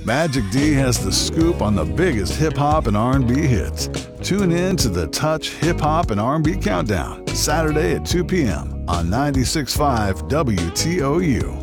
Magic D has the scoop on the biggest hip-hop and R&B hits. Tune in to the Touch Hip Hop and R&B Countdown, Saturday at 2 p.m. on 96.5 WTOU.